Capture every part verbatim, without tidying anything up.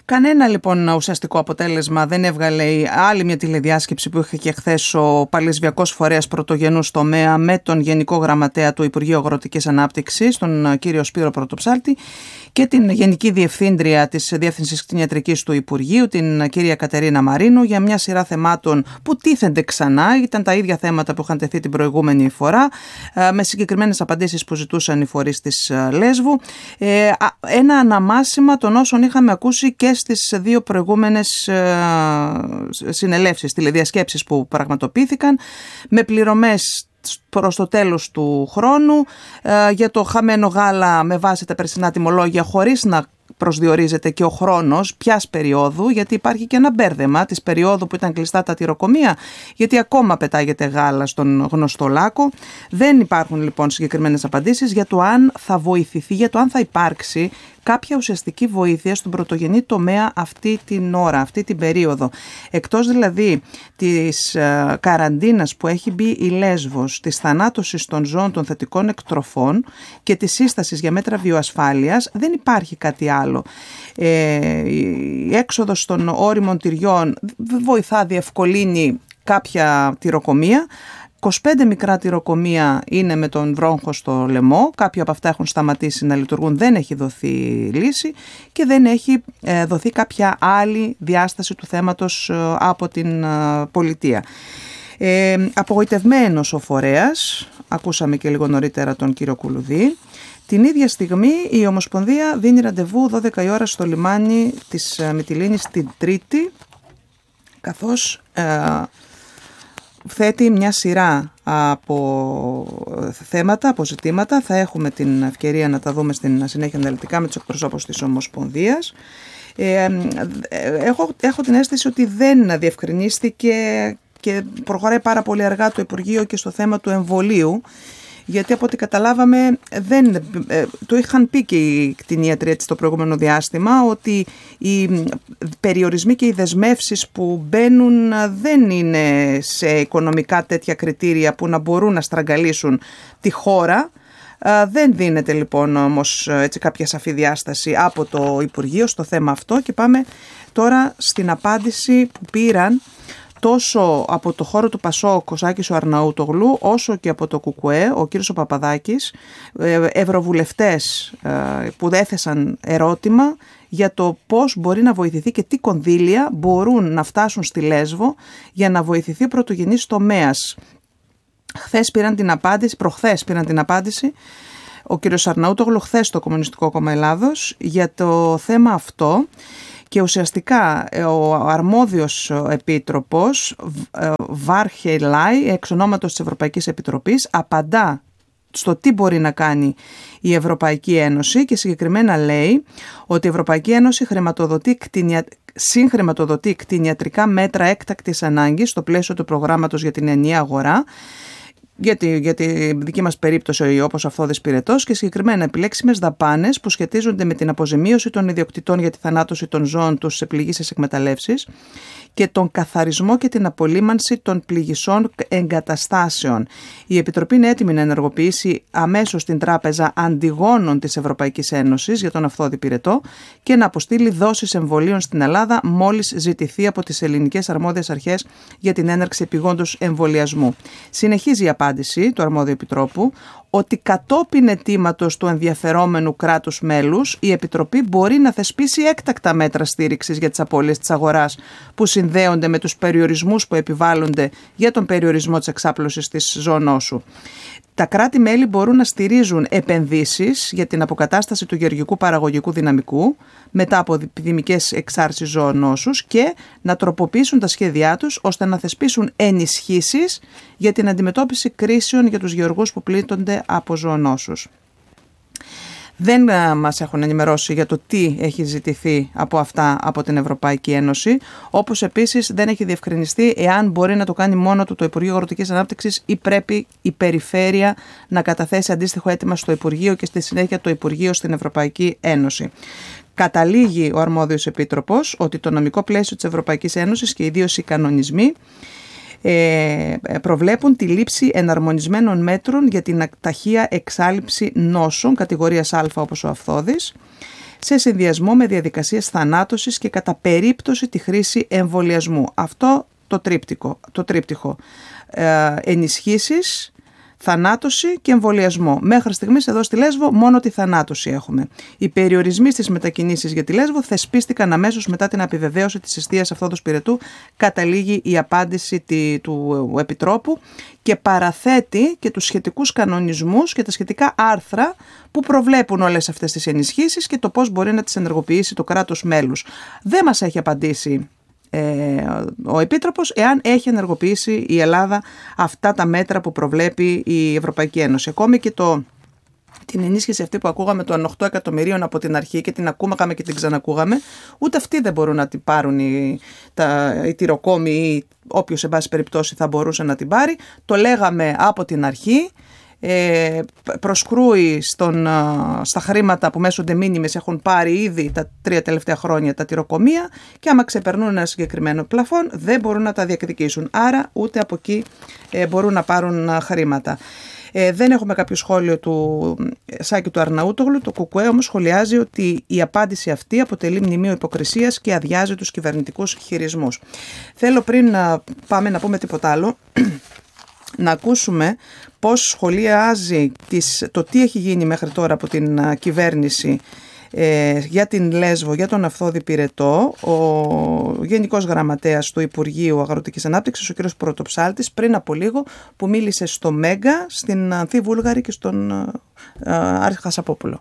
Κανένα λοιπόν ουσιαστικό αποτέλεσμα δεν έβγαλε η άλλη μια τηλεδιάσκεψη που είχε και χθες ο Παλαισβιακός Φορέας Πρωτογενούς Τομέα με τον Γενικό Γραμματέα του Υπουργείου Αγροτικής Ανάπτυξης, τον κύριο Σπύρο Πρωτοψάλτη, και την Γενική Διευθύντρια της Διεύθυνσης Κτηνιατρικής του Υπουργείου, την κυρία Κατερίνα Μαρίνου, για μια σειρά θεμάτων που τίθενται ξανά. Ήταν τα ίδια θέματα που είχαν τεθεί την προηγούμενη φορά, με συγκεκριμένες απαντήσεις που ζητούσαν οι φορείς της Λέσβου. Ένα αναμάσιμα των όσων είχαμε ακούσει και στις δύο προηγούμενες συνελεύσεις, τηλεδιασκέψεις που πραγματοποιήθηκαν, με πληρωμές προς το τέλος του χρόνου, ε, για το χαμένο γάλα με βάση τα περσινά τιμολόγια, χωρίς να προσδιορίζεται και ο χρόνος ποιας περίοδου, γιατί υπάρχει και ένα μπέρδεμα της περίοδου που ήταν κλειστά τα τυροκομεία, γιατί ακόμα πετάγεται γάλα στον γνωστό λάκκο. Δεν υπάρχουν λοιπόν συγκεκριμένες απαντήσεις για το αν θα βοηθηθεί, για το αν θα υπάρξει κάποια ουσιαστική βοήθεια στον πρωτογενή τομέα αυτή την ώρα, αυτή την περίοδο. Εκτός δηλαδή της ε, καραντίνας που έχει μπει η Λέσβος, της θανάτωσης των ζώων των θετικών εκτροφών και της σύστασης για μέτρα βιοασφάλειας, δεν υπάρχει κάτι άλλο. Ε, η έξοδος των όριμων τυριών βοηθά, διευκολύνει κάποια τυροκομεία. είκοσι πέντε μικρά τυροκομεία είναι με τον βρόγχο στο λαιμό, κάποια από αυτά έχουν σταματήσει να λειτουργούν, δεν έχει δοθεί λύση και δεν έχει ε, δοθεί κάποια άλλη διάσταση του θέματος ε, από την ε, πολιτεία. Ε, απογοητευμένος ο φορέας, ακούσαμε και λίγο νωρίτερα τον κύριο Κουλουδή. Την ίδια στιγμή η Ομοσπονδία δίνει ραντεβού δώδεκα η ώρα στο λιμάνι της Μυτιλήνης την Τρίτη, καθώς ε, θέτει μια σειρά από θέματα, από ζητήματα. Θα έχουμε την ευκαιρία να τα δούμε στην συνέχεια αναλυτικά με τους εκπροσώπους της Ομοσπονδίας. Ε, έχω, έχω την αίσθηση ότι δεν διευκρινίστηκε και προχωράει πάρα πολύ αργά το Υπουργείο και στο θέμα του εμβολίου, γιατί από ό,τι καταλάβαμε δεν, ε, το είχαν πει και οι κτηνίατροι έτσι το προηγούμενο διάστημα, ότι οι περιορισμοί και οι δεσμεύσεις που μπαίνουν δεν είναι σε οικονομικά τέτοια κριτήρια που να μπορούν να στραγγαλίσουν τη χώρα. Ε, δεν δίνεται λοιπόν όμως έτσι κάποια σαφή διάσταση από το Υπουργείο στο θέμα αυτό, και πάμε τώρα στην απάντηση που πήραν τόσο από το χώρο του Πασόκ ο Σάκης ο Αρναούτογλου, όσο και από το Κουκουέ ο κύριος ο Παπαδάκης, ευρωβουλευτές που έθεσαν ερώτημα για το πώς μπορεί να βοηθηθεί και τι κονδύλια μπορούν να φτάσουν στη Λέσβο για να βοηθηθεί ο πρωτογενής τομέας. Χθες πήραν την απάντηση, προχθές πήραν την απάντηση ο κύριος Αρναούτογλου, χθες στο Κομμουνιστικό Κόμμα Ελλάδος, για το θέμα αυτό. Και ουσιαστικά ο αρμόδιος επίτροπος Βάρχελάι, εξ ονόματος της Ευρωπαϊκής Επιτροπής, απαντά στο τι μπορεί να κάνει η Ευρωπαϊκή Ένωση και συγκεκριμένα λέει ότι η Ευρωπαϊκή Ένωση χρηματοδοτεί κτηνια... συγχρηματοδοτεί κτηνιατρικά μέτρα έκτακτης ανάγκης στο πλαίσιο του προγράμματος για την ενιαία αγορά, για τη, για τη δική μας περίπτωση όπως αυθόδης πυρετός, και συγκεκριμένα επιλέξιμες δαπάνες που σχετίζονται με την αποζημίωση των ιδιοκτητών για τη θανάτωση των ζώων τους σε πληγήσεις εκμεταλλεύσεις και τον καθαρισμό και την απολύμανση των πληγισών εγκαταστάσεων. Η Επιτροπή είναι έτοιμη να ενεργοποιήσει αμέσως την Τράπεζα Αντιγόνων της Ευρωπαϊκής Ένωσης για τον αυθόδη πυρετό και να αποστείλει δόσεις εμβολίων στην Ελλάδα μόλις ζητηθεί από τις ελληνικές αρμόδιες αρχές για την έναρξη επιγόντως εμβολιασμού. Συνεχίζει η απάντηση του αρμόδιου επιτρόπου ότι κατόπιν αιτήματος του ενδιαφερόμενου κράτους μέλους η Επιτροπή μπορεί να θεσπίσει έκτακτα μέτρα στήριξης για τις απώλειες της αγοράς που συνδέονται με τους περιορισμούς που επιβάλλονται για τον περιορισμό της εξάπλωσης της ζωονόσου. Τα κράτη-μέλη μπορούν να στηρίζουν επενδύσεις για την αποκατάσταση του γεωργικού παραγωγικού δυναμικού μετά από επιδημικές εξάρσεις ζωονόσους και να τροποποιήσουν τα σχέδιά τους ώστε να θεσπίσουν ενισχύσεις για την αντιμετώπιση κρίσεων για τους γεωργούς που πλήττονται από ζωονόσους. Δεν μας έχουν ενημερώσει για το τι έχει ζητηθεί από αυτά από την Ευρωπαϊκή Ένωση, όπως επίσης δεν έχει διευκρινιστεί εάν μπορεί να το κάνει μόνο του το Υπουργείο Αγροτικής Ανάπτυξης ή πρέπει η Περιφέρεια να καταθέσει αντίστοιχο αίτημα στο Υπουργείο και στη συνέχεια το Υπουργείο στην Ευρωπαϊκή Ένωση. Καταλήγει ο αρμόδιος επίτροπος ότι το νομικό πλαίσιο της Ευρωπαϊκής Ένωσης και ιδίως οι κανονισμοί προβλέπουν τη λήψη εναρμονισμένων μέτρων για την ταχεία εξάλειψη νόσων κατηγορίας Α όπως ο αυθόδης, σε συνδυασμό με διαδικασίες θανάτωσης και κατά περίπτωση τη χρήση εμβολιασμού. Αυτό το τρίπτυχο, το τρίπτυχο. Ε, ενισχύσεις, θανάτωση και εμβολιασμό. Μέχρι στιγμής εδώ στη Λέσβο μόνο τη θανάτωση έχουμε. Οι περιορισμοί στις μετακινήσεις για τη Λέσβο θεσπίστηκαν αμέσως μετά την επιβεβαίωση της εστίας αυθόδους πυρετού, καταλήγει η απάντηση του Επιτρόπου και παραθέτει και τους σχετικούς κανονισμούς και τα σχετικά άρθρα που προβλέπουν όλες αυτές τις ενισχύσεις και το πώς μπορεί να τις ενεργοποιήσει το κράτος μέλους. Δεν μας έχει απαντήσει ο Επίτροπος εάν έχει ενεργοποιήσει η Ελλάδα αυτά τα μέτρα που προβλέπει η Ευρωπαϊκή Ένωση. Ακόμη και το, την ενίσχυση αυτή που ακούγαμε των οκτώ εκατομμυρίων από την αρχή και την ακούγαμε και την ξανακούγαμε, ούτε αυτοί δεν μπορούν να την πάρουν οι, τα, οι τυροκόμοι ή όποιος σε βάση περιπτώσει θα μπορούσε να την πάρει. Το λέγαμε από την αρχή. Ε, προσκρούει στον, στα χρήματα που μέσω de minimis έχουν πάρει ήδη τα τρία τελευταία χρόνια τα τυροκομεία και άμα ξεπερνούν ένα συγκεκριμένο πλαφόν δεν μπορούν να τα διεκδικήσουν, άρα ούτε από εκεί ε, μπορούν να πάρουν χρήματα. Ε, δεν έχουμε κάποιο σχόλιο του Σάκη του Αρναούτογλου. Το ΚΚΕ όμως σχολιάζει ότι η απάντηση αυτή αποτελεί μνημείο υποκρισίας και αδειάζει τους κυβερνητικούς χειρισμούς. Θέλω πριν να πάμε να πούμε τίποτα άλλο να ακούσουμε πώς σχολιάζει τις, το τι έχει γίνει μέχρι τώρα από την uh, κυβέρνηση ε, για την Λέσβο, για τον Αυθόδη Πυρετό, ο Γενικός Γραμματέας του Υπουργείου Αγροτικής Ανάπτυξης, ο κ. Πρωτοψάλτης, πριν από λίγο που μίλησε στο Μέγκα, στην Ανθή Βούλγαρη και στον uh, uh, Άρχη Χασαπόπουλο.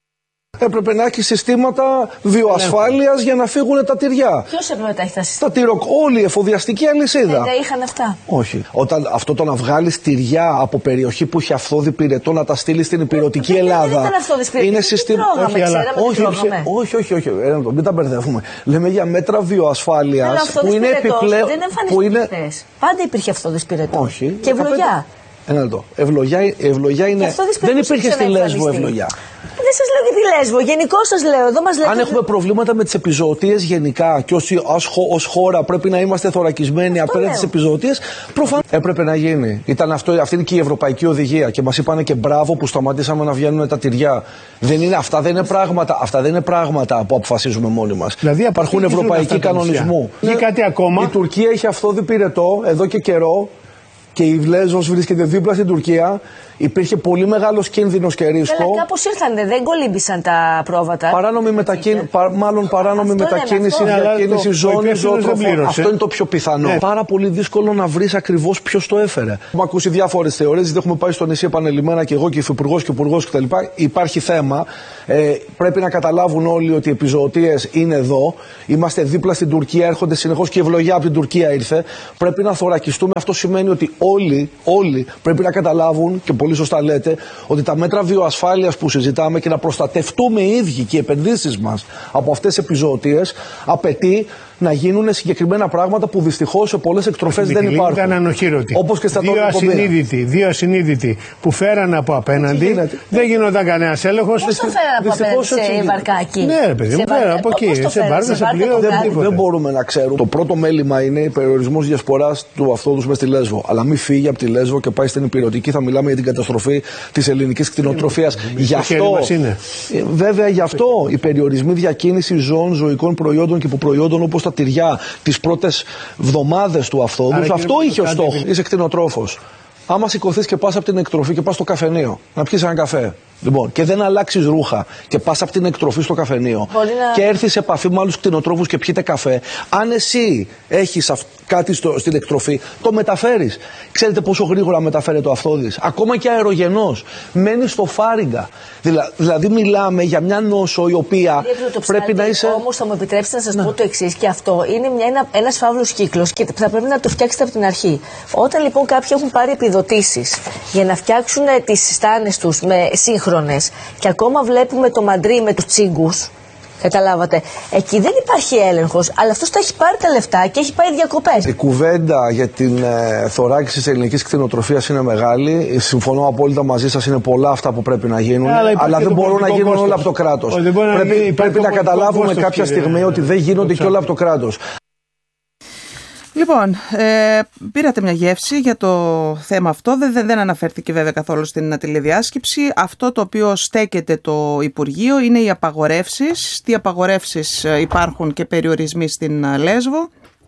Έπρεπε να έχει συστήματα βιοασφάλειας για να φύγουν τα τυριά. Ποιος έπρεπε να έχει τα συστήματα? Τα τυροκ, όλη η εφοδιαστική αλυσίδα. Δεν είχαν αυτά. Όχι. Όταν αυτό το να βγάλεις τυριά από περιοχή που έχει αυθόδη πυρετό να τα στείλει στην υπηρετική δεν Ελλάδα. Δεν ήταν αυθόδης πυρετό. Είναι συστημα... όχι, αλλά... όχι, όχι, όχι, όχι, όχι. Μην τα μπερδεύουμε. Λέμε για μέτρα βιοασφάλειας που είναι επιπλέον. Δεν εμφανίστηκε χθες. Πάντα υπήρχε αυθόδης πυρετό. Όχι. Και ευλογιά. Ένα λεπτό. Ευλογιά, ευλογιά είναι. Δεν υπήρχε στη Λέσβο ευλογιά. Δεν σας λέω για τη Λέσβο, γενικώς σας λέω. Εδώ μας λέτε... Αν έχουμε προβλήματα με τις επιζωοτίες γενικά και όσοι ως χώρα πρέπει να είμαστε θωρακισμένοι απέναντι στις επιζωοτίες, προφανώς έπρεπε να γίνει. Ήταν αυτό, αυτή είναι και η Ευρωπαϊκή Οδηγία και μας είπανε και μπράβο που σταματήσαμε να βγαίνουν τα τυριά. Δεν είναι, αυτά, δεν είναι πράγματα, αυτά δεν είναι πράγματα που αποφασίζουμε μόνοι μας. Δηλαδή υπάρχουν ευρωπαϊκοί κανονισμοί. Και κάτι ακόμα. Η Τουρκία έχει αυθόδη πυρετό εδώ και καιρό. Και η Λέσβος βρίσκεται δίπλα στην Τουρκία. Υπήρχε πολύ μεγάλος κίνδυνος και ρίσκο. Αλλά κάπως ήρθανε, δεν κολύμπησαν τα πρόβατα. Παράνομη μετακίνηση, πα, μάλλον παράνομη αυτό μετακίνηση, είναι, διακίνηση ζώνης, ζωοτροφών. Αυτό είναι το πιο πιθανό. Ναι. Πάρα πολύ δύσκολο να βρεις ακριβώς ποιος το έφερε. Έχουμε ακούσει διάφορες θεωρίες, δεν έχουμε πάει στο νησί επανελειμμένα και εγώ και υφυπουργός και υπουργός κτλ. Υπάρχει θέμα. Ε, πρέπει να καταλάβουν όλοι ότι οι επιζωοτίες είναι εδώ. Είμαστε δίπλα στην Τουρκία, έρχονται συνεχώς και η ευλογιά από την Τουρκία ήρθε. Πρέπει να θωρακιστούμε. Αυτό σημαίνει ότι όλοι, όλοι πρέπει να καταλάβουν και πολύ σωστά λέτε ότι τα μέτρα βιοασφάλειας που συζητάμε και να προστατευτούμε οι ίδιοι και οι επενδύσεις μας από αυτές τις επιζωοτίες απαιτεί να γίνουν συγκεκριμένα πράγματα που δυστυχώς σε πολλές εκτροφές δεν υπάρχουν. Ήταν ανοχήρωτοι. Όπως και στα δύο ασυνείδητοι, δύο ασυνείδητοι που φέραν από απέναντι. Δεν γινόταν κανένας έλεγχος. Πώς το φέραν από απέναντι σε βαρκάκι? Ναι, παιδί μου, φέραν από εκεί. Σε μπάρκα, σε πλοίο, δεν μπορούμε να ξέρουμε. Το πρώτο μέλημα είναι περιορισμός διασποράς του αυθόδους μες στη Λέσβο. Αλλά μην φύγει από τη Λέσβο και πάει στην Ηπειρωτική. Θα μιλάμε για την καταστροφή της ελληνικής κτηνοτροφίας. Γι' αυτό, βέβαια, γι' αυτό οι περιορισμοί διακίνησης ζώων, ζωικών προϊόντων και υποπροϊόντων όπως τα τυριά τις πρώτες εβδομάδες του αυθόδους, αυτό είχε ως στόχο. Είσαι κτηνοτρόφος. Άμα σηκωθείς και πας από την εκτροφή και πας στο καφενείο να πιεις έναν καφέ, λοιπόν, και δεν αλλάξεις ρούχα και πας από την εκτροφή στο καφενείο να... και έρθεις σε επαφή με άλλους κτηνοτρόφους και πιείτε καφέ, αν εσύ έχεις αυ... κάτι στο... στην εκτροφή, το μεταφέρεις. Ξέρετε πόσο γρήγορα μεταφέρεται ο αυθόδης? Ακόμα και αερογενός. Μένει στο φάριγγα. Δηλα... Δηλαδή, μιλάμε για μια νόσο η οποία πρέπει να είσαι. Όμως, θα μου επιτρέψετε να σας πω το εξής, και αυτό είναι μια... ένα... ένας φαύλος κύκλος και θα πρέπει να το φτιάξετε από την αρχή. Όταν λοιπόν κάποιοι έχουν πάρει επιδοτήσεις για να φτιάξουν τις στάνες τους με σύγχρονες και ακόμα βλέπουμε το μαντρί με τους τσίγκους, καταλάβατε, εκεί δεν υπάρχει έλεγχος, αλλά αυτός τα έχει πάρει τα λεφτά και έχει πάει διακοπές. Η κουβέντα για την ε, θωράκιση της ελληνικής κτηνοτροφίας είναι μεγάλη. Συμφωνώ απόλυτα μαζί σας, είναι πολλά αυτά που πρέπει να γίνουν, αλλά, αλλά δεν μπορούν να γίνουν όλα από το κράτος. Πρέπει, πρέπει να καταλάβουμε κάποια στιγμή ότι δεν γίνονται και όλα από το κράτος. Λοιπόν, ε, πήρατε μια γεύση για το θέμα αυτό, δεν, δεν αναφέρθηκε βέβαια καθόλου στην τηλεδιάσκεψη. Αυτό το οποίο στέκεται το Υπουργείο είναι οι απαγορεύσεις. Τι απαγορεύσεις υπάρχουν και περιορισμοί στην Λέσβο.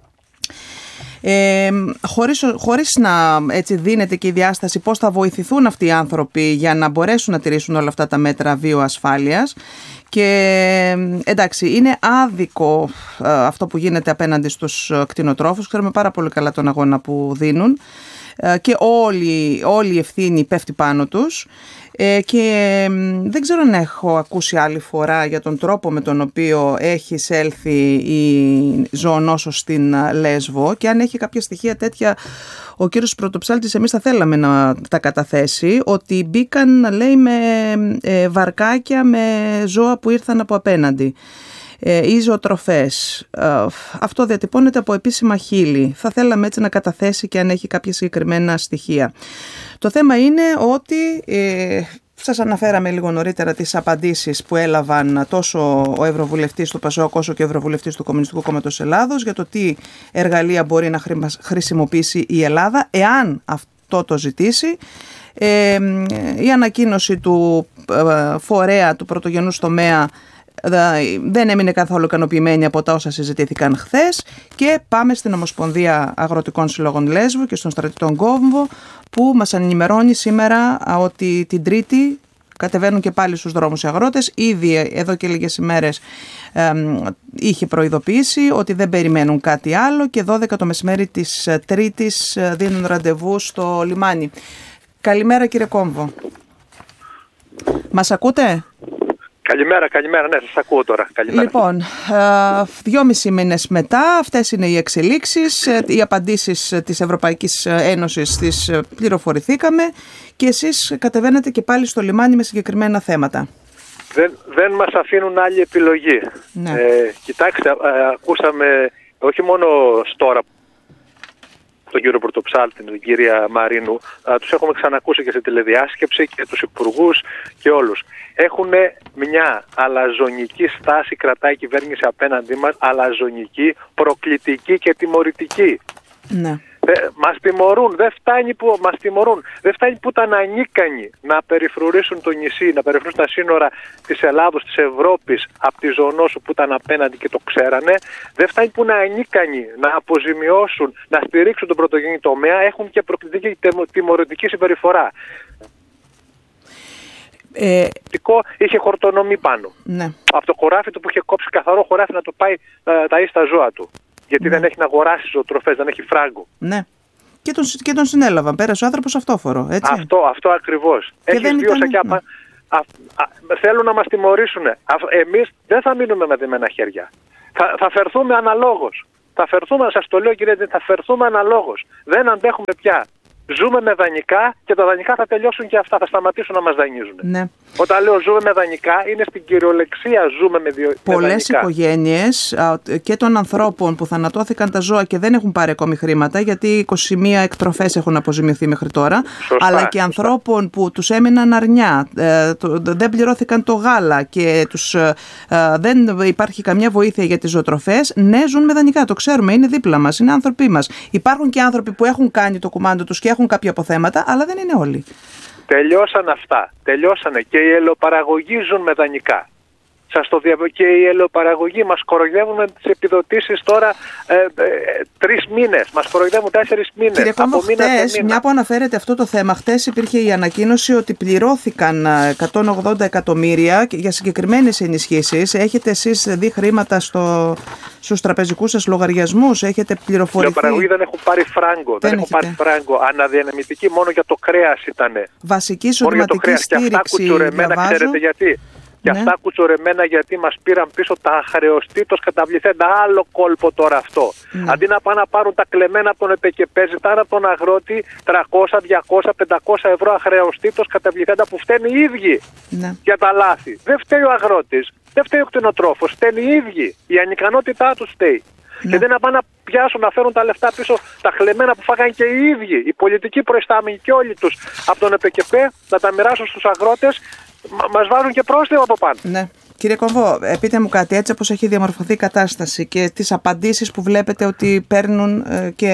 Ε, χωρίς, χωρίς να έτσι δίνεται και η διάσταση πώς θα βοηθηθούν αυτοί οι άνθρωποι για να μπορέσουν να τηρήσουν όλα αυτά τα μέτρα βιοασφάλειας. Και εντάξει, είναι άδικο ε, αυτό που γίνεται απέναντι στους κτηνοτρόφους. Ξέρουμε πάρα πολύ καλά τον αγώνα που δίνουν ε, και όλη, όλη η ευθύνη πέφτει πάνω τους. Ε, και ε, δεν ξέρω αν έχω ακούσει άλλη φορά για τον τρόπο με τον οποίο έχει εισέλθει η ζωονόσος στην Λέσβο και αν έχει κάποια στοιχεία τέτοια ο κύριος Πρωτοψάλτης, εμείς θα θέλαμε να τα καταθέσει, ότι μπήκαν, λέει, με ε, βαρκάκια με ζώα που ήρθαν από απέναντι ε, ή ζωοτροφές. Ε, αυτό διατυπώνεται από επίσημα χείλη. Θα θέλαμε έτσι να καταθέσει και αν έχει κάποια συγκεκριμένα στοιχεία. Το θέμα είναι ότι ε, σας αναφέραμε λίγο νωρίτερα τις απαντήσεις που έλαβαν τόσο ο Ευρωβουλευτής του ΠΑΣΟΚ όσο και ο Ευρωβουλευτής του Κομμουνιστικού Κόμματος Ελλάδος για το τι εργαλεία μπορεί να χρησιμοποιήσει η Ελλάδα εάν αυτό το ζητήσει. Ε, η ανακοίνωση του ε, φορέα του πρωτογενούς τομέα δεν έμεινε καθόλου ικανοποιημένη από τα όσα συζητήθηκαν χθες και πάμε στην Ομοσπονδία Αγροτικών Συλλόγων Λέσβου και στον Στρατητών Κόμβο που μας ενημερώνει σήμερα ότι την Τρίτη κατεβαίνουν και πάλι στους δρόμους οι αγρότες. Ήδη εδώ και λίγες ημέρες ε, είχε προειδοποιήσει ότι δεν περιμένουν κάτι άλλο και δώδεκα το μεσημέρι της Τρίτης δίνουν ραντεβού στο λιμάνι. Καλημέρα κύριε Κόμβο. Μας ακούτε? Καλημέρα, καλημέρα, ναι, σας ακούω τώρα. Καλημέρα. Λοιπόν, δυόμισι μήνες μετά, αυτές είναι οι εξελίξεις, οι απαντήσεις της Ευρωπαϊκής Ένωσης τις πληροφορηθήκαμε και εσείς κατεβαίνετε και πάλι στο λιμάνι με συγκεκριμένα θέματα. Δεν, δεν μας αφήνουν άλλη επιλογή. Ναι. Ε, κοιτάξτε, ε, ακούσαμε όχι μόνο τώρα τον κύριο Πρωτοψάλτη, την κυρία Μαρίνου, α, τους έχουμε ξανακούσει και σε τηλεδιάσκεψη και τους υπουργούς και όλους. Έχουν μια αλαζονική στάση, κρατάει η κυβέρνηση απέναντί μας, αλαζονική, προκλητική και τιμωρητική. Ναι. Ε, μας τιμωρούν, δεν φτάνει που μας τιμωρούν, δεν φτάνει που ήταν ανίκανοι να περιφρουρήσουν το νησί, να περιφρουρήσουν τα σύνορα της Ελλάδος, της Ευρώπης από τη ζωονόσο που ήταν απέναντι και το ξέρανε, δεν φτάνει που είναι ανίκανοι να αποζημιώσουν, να στηρίξουν τον πρωτογενή τομέα, έχουν και προκλητική και τιμωρητική συμπεριφορά. Ε... Είχε χορτονομή πάνω. Ναι. Από το χωράφι του που είχε κόψει καθαρό χωράφι να το πάει ε, τα ίστα ζώα του. Γιατί ναι. δεν έχει να αγοράσει ζωοτροφές, δεν έχει φράγκο. Ναι. Και τον, και τον συνέλαβαν. Πέρασε ο άνθρωπος αυτόφορο. Έτσι. Αυτό, αυτό ακριβώς. Έχει δύο σακιά. Ναι. Α, α, θέλουν να μας τιμωρήσουν. Εμείς δεν θα μείνουμε με δεμένα χέρια. Θα, θα φερθούμε αναλόγως. Θα φερθούμε, σας το λέω κύριε, θα φερθούμε αναλόγως. Δεν αντέχουμε πια. Ζούμε με δανεικά και τα δανεικά θα τελειώσουν και αυτά, θα σταματήσουν να μας δανείζουν. Ναι. Όταν λέω ζούμε με δανεικά, είναι στην κυριολεξία ζούμε με, διο... Πολλές με δανεικά. Οικογένειες και των ανθρώπων που θανατώθηκαν τα ζώα και δεν έχουν πάρει ακόμη χρήματα, γιατί είκοσι μία εκτροφές έχουν αποζημιωθεί μέχρι τώρα, σωστά, αλλά και σωστά. ανθρώπων που τους έμειναν αρνιά, ε, το, δεν πληρώθηκαν το γάλα και τους, ε, δεν υπάρχει καμιά βοήθεια για τις ζωοτροφές, ναι, ζουν με δανεικά, το ξέρουμε, είναι δίπλα μας, είναι άνθρωποι μας. Υπάρχουν και άνθρωποι που έχουν κάνει το κουμάντο τους και έχουν κάποια αποθέματα, αλλά δεν είναι όλοι. Τελειώσαν αυτά. Τελειώσανε και οι ελαιοπαραγωγοί ζουν με δανεικά. Σας το διαβεβαιώ, και οι ελαιοπαραγωγοί μας κοροϊδεύουν με τις επιδοτήσεις τώρα ε, ε, τρεις μήνες. Μας κοροϊδεύουν τέσσερις μήνες. Κύριε Κόμβο, χτες, μια που αναφέρεται αυτό το θέμα, χτες υπήρχε η ανακοίνωση ότι πληρώθηκαν εκατόν ογδόντα εκατομμύρια για συγκεκριμένες ενισχύσεις. Έχετε εσείς δει χρήματα στο, στους τραπεζικούς σας λογαριασμούς, έχετε πληροφορηθεί? Οι ελαιοπαραγωγοί δεν έχουν πάρει φράγκο. Δεν, δεν έχουν πάρει φράγκο. Αναδιανεμητική μόνο για το κρέας ήτανε. Βασική εισοδηματική στήριξη. Και αυτά κουτσουρεμένα, ξέρετε γιατί? Και ναι. αυτά κουτσορεμένα γιατί μας πήραν πίσω τα αχρεωστήτως καταβληθέντα. Άλλο κόλπο τώρα αυτό. Ναι. Αντί να πάνε να πάρουν τα κλεμμένα από τον ΕΠΕΚΕΠΕ, ζητάνε από τον αγρότη τριακόσια, διακόσια, πεντακόσια ευρώ αχρεωστήτως καταβληθέντα που φταίνει οι ίδιοι ναι. για τα λάθη. Δεν φταίει ο αγρότης, δεν φταίει ο κτηνοτρόφος, φταίνει οι ίδιοι. Η ανικανότητά τους φταίει. Ναι. Και δεν να πάνε να πιάσουν, να φέρουν τα λεφτά πίσω, τα χλεμμένα που φάγανε και οι ίδιοι. Οι πολιτικοί προϊστάμενοι και όλοι τους από τον ΕΠΕΚΕΠΕ να τα μοιράσουν στους αγρότες. Μας βάζουν και πρόστιμο από πάνω. Ναι. Κύριε Κομβό, πείτε μου κάτι, έτσι όπως έχει διαμορφωθεί η κατάσταση και τις απαντήσεις που βλέπετε ότι παίρνουν και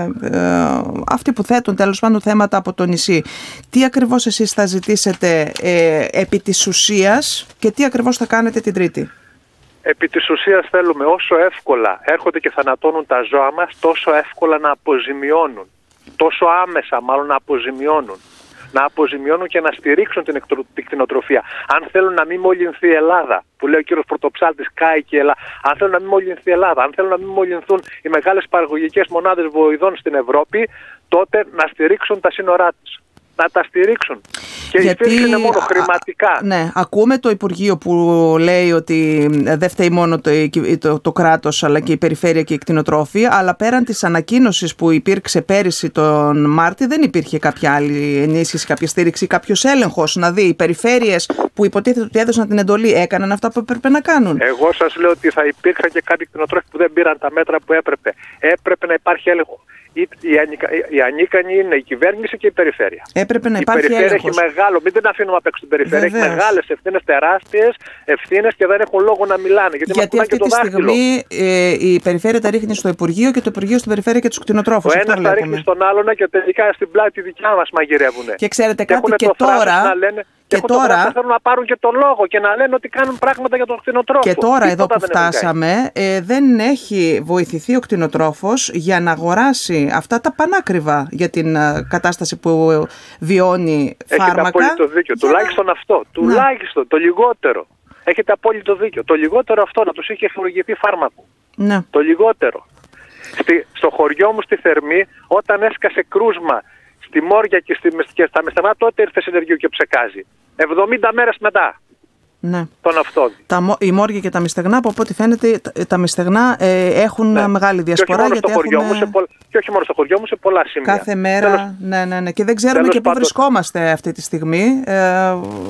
ε, αυτοί που θέτουν τέλος πάντων θέματα από το νησί, τι ακριβώς εσείς θα ζητήσετε ε, επί της ουσίας και τι ακριβώς θα κάνετε την Τρίτη? Επί της ουσίας θέλουμε όσο εύκολα έρχονται και θανατώνουν τα ζώα μας, τόσο εύκολα να αποζημιώνουν, τόσο άμεσα μάλλον να αποζημιώνουν. Να αποζημιώνουν και να στηρίξουν την, εκτρο... την κτηνοτροφία. Αν θέλουν να μην μολυνθεί η Ελλάδα, που λέει ο κύριος Πρωτοψάλτης, κάει και η Ελλάδα, αν θέλουν να μην μολυνθεί η Ελλάδα, αν θέλουν να μην μολυνθούν οι μεγάλες παραγωγικές μονάδες βοηδών στην Ευρώπη, τότε να στηρίξουν τα σύνορά της. Να τα στηρίξουν. Και η στήριξη είναι μόνο χρηματικά. Α, ναι, ακούμε το Υπουργείο που λέει ότι δεν φταίει μόνο το, το, το κράτος αλλά και η περιφέρεια και οι κτηνοτρόφοι, αλλά πέραν της ανακοίνωσης που υπήρξε πέρυσι τον Μάρτι δεν υπήρχε κάποια άλλη ενίσχυση, κάποια στήριξη, κάποιος έλεγχος να δει οι περιφέρειες που υποτίθεται ότι έδωσαν την εντολή έκαναν αυτά που έπρεπε να κάνουν. Εγώ σας λέω ότι θα υπήρξαν και κάποιοι κτηνοτρόφοι που δεν πήραν τα μέτρα που έπρεπε. Έπρεπε να υπάρχει έλεγχο. Η, ανικα, η ανίκανη είναι η κυβέρνηση και η περιφέρεια. Έπρεπε να η υπάρχει περιφέρεια έλεγχος. Έχει μεγάλο, μην την αφήνουμε απ' έξω την περιφέρεια. Βεβαίως. Έχει μεγάλες ευθύνες, τεράστιες ευθύνες και δεν έχουν λόγο να μιλάνε. Γιατί, γιατί αυτή και τη στιγμή ε, η περιφέρεια τα ρίχνει στο Υπουργείο και το Υπουργείο στην περιφέρεια και τους κτηνοτρόφους. Ο ένας τα ρίχνει στον άλλον και τελικά στην πλάτη δικιά μας μαγειρεύουνε. Και ξέρετε και κάτι και τώρα. Και, και τώρα θέλουν να πάρουν και τον λόγο και να λένε ότι κάνουν πράγματα για τον κτηνοτρόφο. Και τώρα εδώ που φτάσαμε ε, δεν έχει βοηθηθεί ο κτηνοτρόφος για να αγοράσει αυτά τα πανάκριβα για την uh, κατάσταση που βιώνει φάρμακα. Έχετε απόλυτο δίκιο. Για τουλάχιστον να... αυτό. Τουλάχιστον το λιγότερο. Έχετε απόλυτο δίκιο. Το λιγότερο αυτό να τους είχε χορηγηθεί φάρμακο. Ναι. Το λιγότερο. Στη, στο χωριό μου στη Θερμή όταν έσκασε κρούσμα στη Μόρια και, στη, και στα Μεστερνά, τότε ήρθε συνεργείο και ψεκάζει. εβδομήντα μέρες μετά. Ναι. Τον αυτόν. Τα, η Μόρια και τα Μυστεγνά, από ό,τι φαίνεται, τα, τα Μυστεγνά ε, έχουν ναι. μεγάλη διασπορά. Και όχι, γιατί έχουμε... μου, σε πολλ... και όχι μόνο στο χωριό μου, σε πολλά σημεία. Κάθε μέρα. Τέλος... Ναι, ναι, ναι. Και δεν ξέρουμε Τέλος και πού πάντων... βρισκόμαστε αυτή τη στιγμή. Ε,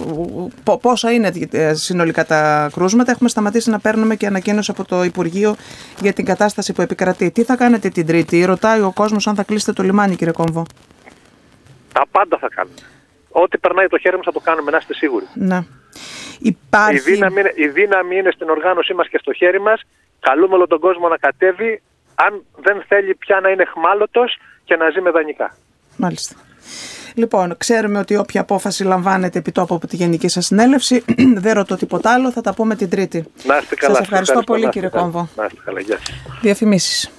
πόσα είναι συνολικά τα κρούσματα. Έχουμε σταματήσει να παίρνουμε και ανακοίνωση από το Υπουργείο για την κατάσταση που επικρατεί. Τι θα κάνετε την Τρίτη? Ρωτάει ο κόσμος αν θα κλείσετε το λιμάνι, κύριε Κόμβο. Τα πάντα θα κάνουμε. Ό,τι περνάει το χέρι μας θα το κάνουμε, να είστε σίγουροι. Ναι. Υπάρχει... Η, δύναμη, η δύναμη είναι στην οργάνωσή μας και στο χέρι μας. Καλούμε όλο τον κόσμο να κατέβει, αν δεν θέλει πια να είναι εχμάλωτος και να ζει με δανεικά. Μάλιστα. Λοιπόν, ξέρουμε ότι όποια απόφαση λαμβάνεται επί τόπου από τη Γενική σας Συνέλευση, δεν ρωτώ τίποτα άλλο, θα τα πούμε την Τρίτη. Να είστε καλά. Σας ευχαριστώ πολύ, κύριε Κόμβο. Να είστε καλά, γεια σας. Διαφημίσεις.